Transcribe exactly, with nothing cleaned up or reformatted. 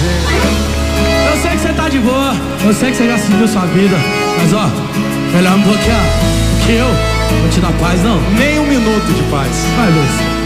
Eu sei que você tá de boa, eu sei que você já seguiu sua vida, mas ó, melhor me bloquear, que eu não vou te dar paz não. Nem um minuto de paz. Vai, Lúcio.